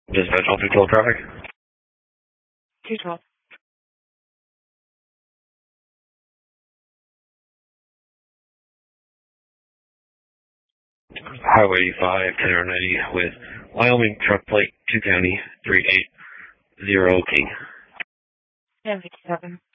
Dispatch all 212 traffic. 212. Highway 5, 1090 with Wyoming truck plate 2 County 380 King. 1057.